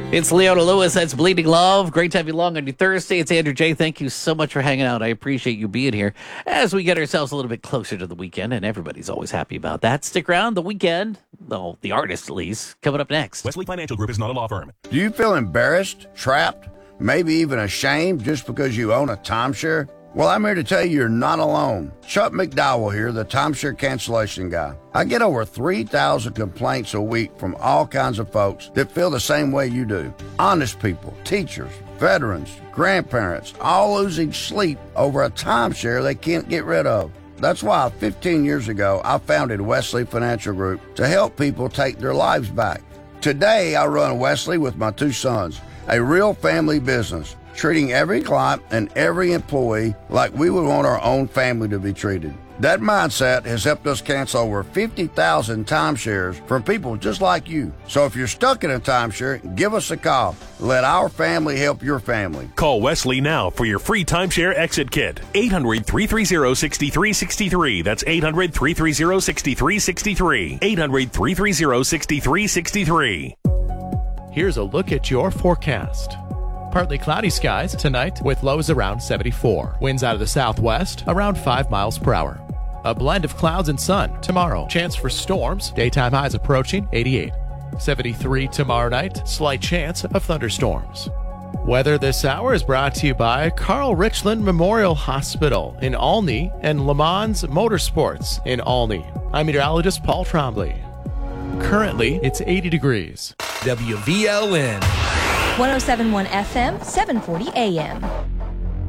It's Leona Lewis. That's Bleeding Love. Great to have you along on your Thursday. It's Andrew J. Thank you so much for hanging out. I appreciate you being here as we get ourselves a little bit closer to the weekend, and everybody's always happy about that. Stick around. The weekend, well, the artist at least, coming up next. Wesley Financial Group is not a law firm. Do you feel embarrassed, trapped, maybe even ashamed just because you own a timeshare? Well, I'm here to tell you you're not alone. Chuck McDowell here, the timeshare cancellation guy. I get over 3,000 complaints a week from all kinds of folks that feel the same way you do. Honest people, teachers, veterans, grandparents, all losing sleep over a timeshare they can't get rid of. That's why 15 years ago, I founded Wesley Financial Group to help people take their lives back. Today, I run Wesley with my two sons, a real family business, treating every client and every employee like we would want our own family to be treated. That mindset has helped us cancel over 50,000 timeshares from people just like you. So if you're stuck in a timeshare, give us a call. Let our family help your family. Call Wesley now for your free timeshare exit kit. 800-330-6363. That's 800-330-6363. 800-330-6363. Here's a look at your forecast. Partly cloudy skies tonight with lows around 74. Winds out of the southwest around 5 miles per hour. A blend of clouds and sun tomorrow. Chance for storms. Daytime highs approaching 88. 73 tomorrow night. Slight chance of thunderstorms. Weather this hour is brought to you by Carl Richland Memorial Hospital in Olney and Le Mans Motorsports in Olney. I'm meteorologist Paul Trombley. Currently, it's 80 degrees. WVLN 107.1 FM, 740 AM.